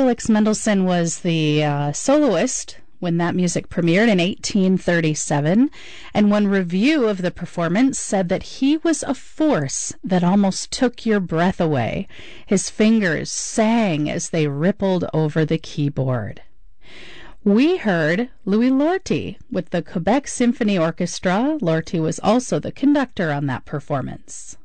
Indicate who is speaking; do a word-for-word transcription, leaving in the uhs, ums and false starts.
Speaker 1: Felix Mendelssohn was the uh, soloist when that music premiered in eighteen thirty-seven, and one review of the performance said that he was a force that almost took your breath away. His fingers sang as they rippled over the keyboard. We heard Louis Lorty with the Quebec Symphony Orchestra. Lorty was also the conductor on that performance.